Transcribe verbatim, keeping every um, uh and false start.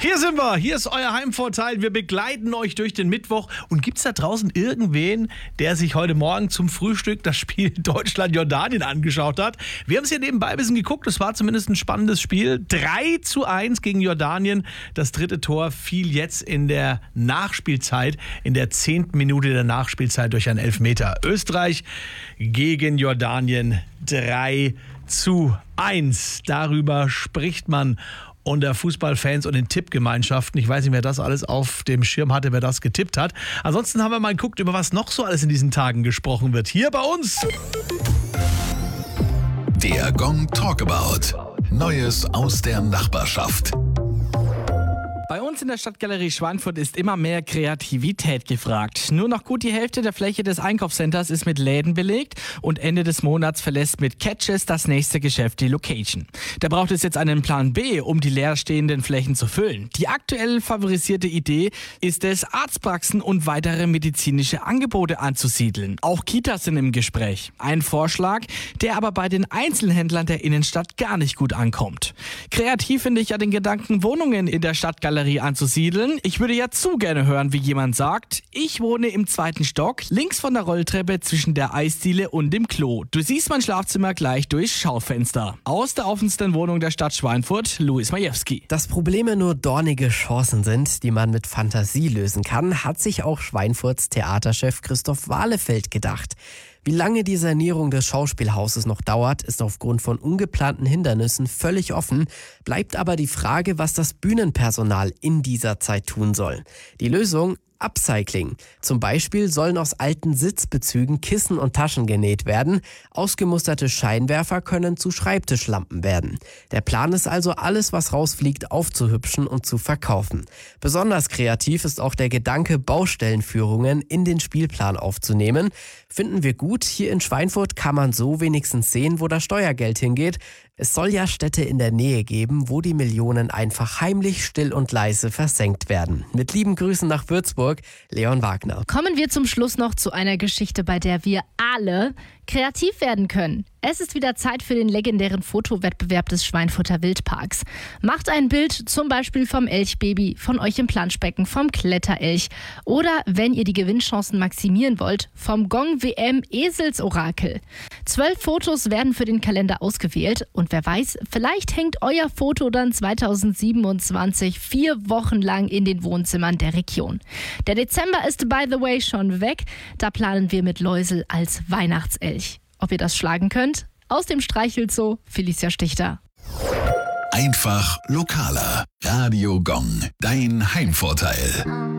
Hier sind wir, hier ist euer Heimvorteil. Wir begleiten euch durch den Mittwoch. Und gibt es da draußen irgendwen, der sich heute Morgen zum Frühstück das Spiel Deutschland-Jordanien angeschaut hat? Wir haben es ja nebenbei ein bisschen geguckt. Es war zumindest ein spannendes Spiel. drei zu eins gegen Jordanien. Das dritte Tor fiel jetzt in der Nachspielzeit, in der zehnten Minute der Nachspielzeit durch einen Elfmeter. Österreich gegen Jordanien drei zu eins. Darüber spricht man unter Fußballfans und den Tippgemeinschaften. Ich weiß nicht, wer das alles auf dem Schirm hatte, wer das getippt hat. Ansonsten haben wir mal geguckt, über was noch so alles in diesen Tagen gesprochen wird. Hier bei uns. Der Gong Talkabout. Neues aus der Nachbarschaft. Bei uns in der Stadtgalerie Schweinfurt ist immer mehr Kreativität gefragt. Nur noch gut die Hälfte der Fläche des Einkaufscenters ist mit Läden belegt und Ende des Monats verlässt mit Catches das nächste Geschäft die Location. Da braucht es jetzt einen Plan B, um die leerstehenden Flächen zu füllen. Die aktuell favorisierte Idee ist es, Arztpraxen und weitere medizinische Angebote anzusiedeln. Auch Kitas sind im Gespräch. Ein Vorschlag, der aber bei den Einzelhändlern der Innenstadt gar nicht gut ankommt. Kreativ finde ich ja den Gedanken, Wohnungen in der Stadtgalerie anzusiedeln. Ich würde ja zu gerne hören, wie jemand sagt, ich wohne im zweiten Stock, links von der Rolltreppe zwischen der Eisdiele und dem Klo. Du siehst mein Schlafzimmer gleich durchs Schaufenster. Aus der offensten Wohnung der Stadt Schweinfurt, Luis Majewski. Dass Probleme nur dornige Chancen sind, die man mit Fantasie lösen kann, hat sich auch Schweinfurts Theaterchef Christoph Wahlefeld gedacht. Wie lange die Sanierung des Schauspielhauses noch dauert, ist aufgrund von ungeplanten Hindernissen völlig offen, bleibt aber die Frage, was das Bühnenpersonal in dieser Zeit tun soll. Die Lösung? Upcycling. Zum Beispiel sollen aus alten Sitzbezügen Kissen und Taschen genäht werden. Ausgemusterte Scheinwerfer können zu Schreibtischlampen werden. Der Plan ist also, alles, was rausfliegt, aufzuhübschen und zu verkaufen. Besonders kreativ ist auch der Gedanke, Baustellenführungen in den Spielplan aufzunehmen. Finden wir gut. Hier in Schweinfurt kann man so wenigstens sehen, wo das Steuergeld hingeht. Es soll ja Städte in der Nähe geben, wo die Millionen einfach heimlich, still und leise versenkt werden. Mit lieben Grüßen nach Würzburg, Leon Wagner. Kommen wir zum Schluss noch zu einer Geschichte, bei der wir alle kreativ werden können. Es ist wieder Zeit für den legendären Fotowettbewerb des Schweinfurter Wildparks. Macht ein Bild zum Beispiel vom Elchbaby, von euch im Planschbecken, vom Kletterelch oder, wenn ihr die Gewinnchancen maximieren wollt, vom Gong-W M-Eselsorakel. Zwölf Fotos werden für den Kalender ausgewählt und wer weiß, vielleicht hängt euer Foto dann zweitausendsiebenundzwanzig vier Wochen lang in den Wohnzimmern der Region. Der Dezember ist by the way schon weg, da planen wir mit Läusel als Weihnachtselch. Ob ihr das schlagen könnt? Aus dem Streichelzoo, Felicia Stichter. Einfach lokaler. Radio Gong. Dein Heimvorteil.